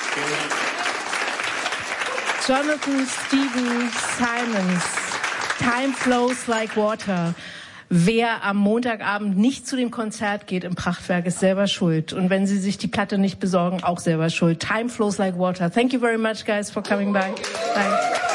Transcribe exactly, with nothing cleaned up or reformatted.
Jonathan Steven Simons, Time Flows Like Water. Wer am Montagabend nicht zu dem Konzert geht im Prachtwerk, ist selber schuld. Und wenn Sie sich die Platte nicht besorgen, auch selber schuld. Time Flows Like Water. Thank you very much, guys, for coming by. Bye.